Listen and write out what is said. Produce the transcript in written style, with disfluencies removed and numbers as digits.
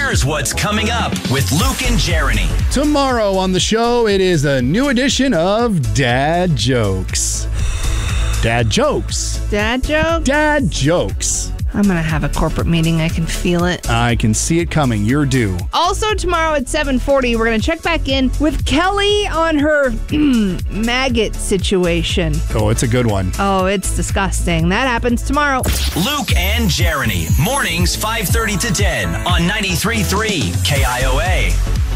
Here's what's coming up with Luke and Jeremy. Tomorrow on the show, it is a new edition of Dad Jokes. Dad Jokes. Dad joke? Dad Jokes. I'm going to have a corporate meeting. I can feel it. I can see it coming. You're due. Also tomorrow at 7:40, we're going to check back in with Kelly on her maggot situation. Oh, it's a good one. Oh, it's disgusting. That happens tomorrow. Luke and Jeremy. Mornings 5:30 to 10 on 93.3 KIOA.